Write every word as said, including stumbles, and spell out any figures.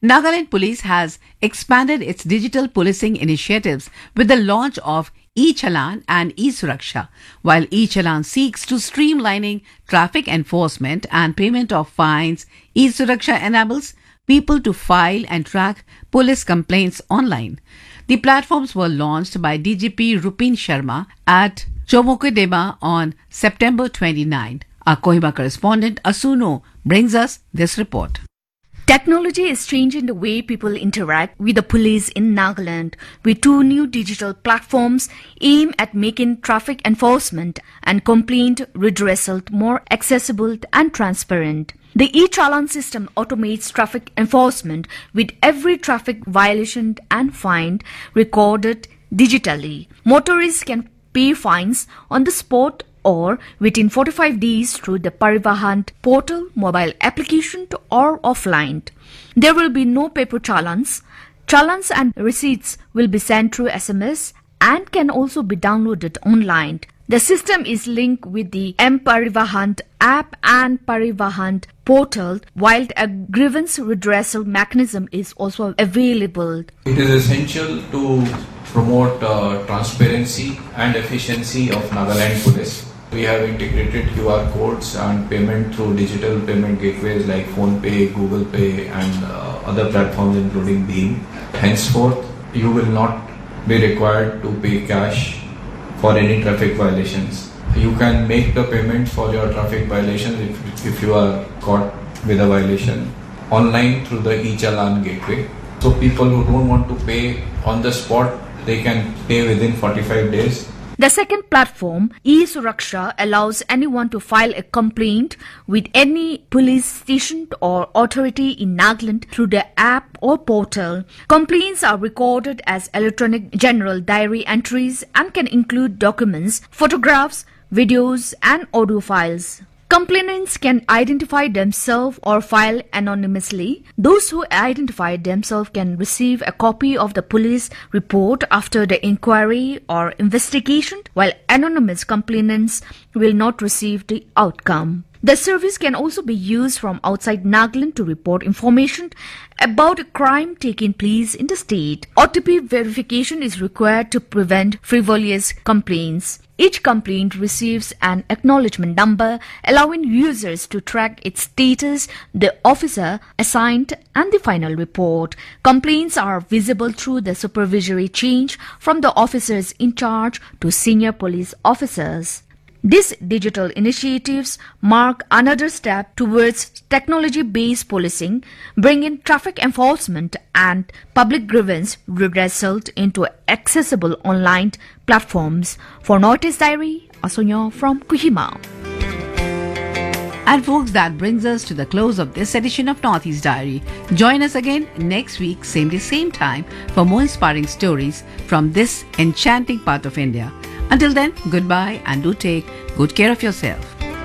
Nagaland Police has expanded its digital policing initiatives with the launch of e-Challan and e-Suraksha. While e-Challan seeks to streamlining traffic enforcement and payment of fines, e-Suraksha enables people to file and track police complaints online. The platforms were launched by D G P Rupin Sharma at Chomokedema on September twenty-ninth. Our Kohima correspondent Asuno brings us this report. Technology is changing the way people interact with the police in Nagaland, with two new digital platforms aimed at making traffic enforcement and complaint redressal more accessible and transparent. The e-Challan system automates traffic enforcement with every traffic violation and fine recorded digitally. Motorists can pay fines on the spot or within forty-five days through the Parivahan portal, mobile application or offline. There will be no paper challans. Challans and receipts will be sent through S M S and can also be downloaded online. The system is linked with the M Parivahan app and Parivahan portal, while a grievance redressal mechanism is also available. It is essential to promote uh, transparency and efficiency of Nagaland Police. We have integrated Q R codes and payment through digital payment gateways like PhonePe, Google Pay and uh, other platforms including Beam. Henceforth, you will not be required to pay cash for any traffic violations. You can make the payment for your traffic violations if, if you are caught with a violation online through the e-Challan gateway. So people who don't want to pay on the spot, they can pay within forty-five days. The second platform, e-Suraksha, allows anyone to file a complaint with any police station or authority in Nagaland through the app or portal. Complaints are recorded as electronic general diary entries and can include documents, photographs, videos and audio files. Complainants can identify themselves or file anonymously. Those who identify themselves can receive a copy of the police report after the inquiry or investigation, while anonymous complainants will not receive the outcome. The service can also be used from outside Nagaland to report information about a crime taking place in the state. O T P verification is required to prevent frivolous complaints. Each complaint receives an acknowledgement number, allowing users to track its status, the officer assigned, and the final report. Complaints are visible through the supervisory change from the officers in charge to senior police officers. These digital initiatives mark another step towards technology-based policing, bringing traffic enforcement and public grievance redressal into accessible online platforms. For Northeast Diary, Asonya from Kohima. And folks, that brings us to the close of this edition of Northeast Diary. Join us again next week, same day, same time, for more inspiring stories from this enchanting part of India. Until then, goodbye and do take good care of yourself.